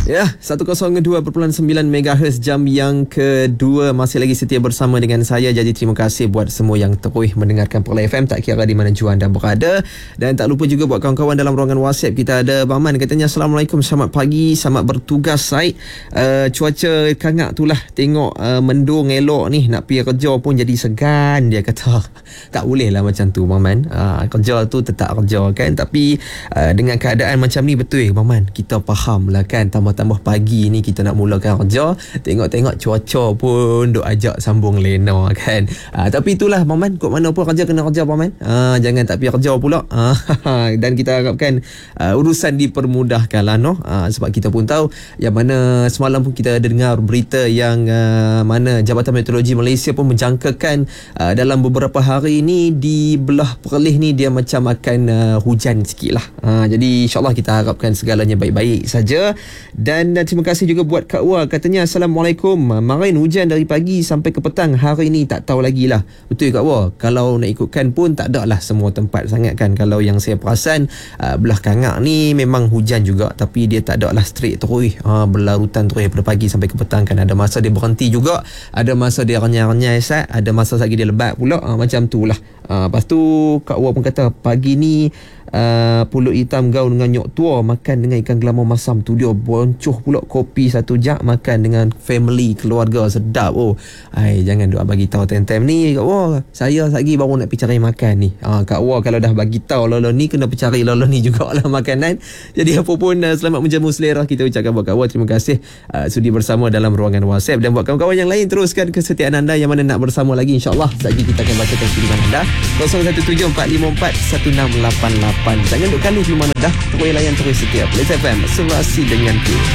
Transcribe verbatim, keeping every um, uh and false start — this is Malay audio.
Ya, seratus dua perpuluhan sembilan megahertz jam yang kedua. Masih lagi setia bersama dengan saya. Jadi terima kasih buat semua yang terus mendengarkan Perla F M, tak kira di mana jua anda berada. Dan tak lupa juga buat kawan-kawan dalam ruangan WhatsApp kita ada Bang Man, katanya Assalamualaikum, selamat pagi, selamat bertugas Said. uh, Cuaca kangak tu lah, tengok uh, mendung elok ni, nak pergi kerja pun jadi segan. Dia kata tak boleh lah macam tu Bang Man. uh, Kerja tu tetap kerja kan. Tapi uh, dengan keadaan macam ni, betul Bang Man, kita faham lah kan. Tambah-tambah pagi ni kita nak mulakan kerja, tengok-tengok cuaca pun duk ajak sambung lena kan. uh, Tapi itulah Bang Man, kok mana pun kerja kena kerja Bang Man. uh, Jangan tak pergi kerja pula. uh, Dan kita harapkan uh, urusan dipermudahkan lah no? uh, Sebab kita pun tahu yang mana semalam pun kita dengar berita yang uh, mana Jabatan Meteorologi Malaysia pun menjangkakan uh, dalam beberapa hari ni di belah Perlis ni dia macam akan uh, hujan sikit lah. uh, Jadi insyaAllah kita harapkan segalanya baik-baik saja. Dan uh, terima kasih juga buat Kak Wah, katanya Assalamualaikum, marin hujan dari pagi sampai ke petang, hari ni tak tahu lagi lah. Betul Kak Wah, kalau nak ikutkan pun tak ada lah semua tempat sangat kan. Kalau yang saya perasan uh, belah Kangak ni memang hujan juga, tapi dia tak ada lah straight terus uh, berlarutan terus daripada pagi sampai ke petang kan. Ada masa dia berhenti juga, ada masa dia renyai-renyai sat, ada masa lagi dia lebat pula. uh, Macam tu lah. uh, Lepas tu Kak Wah pun kata pagi ni Uh, pulut hitam gaul dengan nyok tua, makan dengan ikan gelamar masam tu dia boncoh pula kopi satu jak, makan dengan family keluarga, sedap. Oh, ai jangan doa bagi tahu time-time ni Kak Wah, saya lagi baru nak pergi cari makan ni. uh, Kak Wah kalau dah bagi tahu lolo ni, kena pergi cari lolo ni jugalah makanan. Jadi apa pun uh, selamat menjamu selera kita ucapkan buat Kak Wah. Terima kasih uh, sudi bersama dalam ruangan WhatsApp. Dan buat kawan-kawan yang lain, teruskan kesetiaan anda yang mana nak bersama lagi, insyaAllah sekejap kita akan bacakan kiriman anda kosong satu tujuh empat lima empat satu enam lapan lapan. Jangan duk kali di mana dah. Terus layan terus setiap Perla F M, serasi denganku.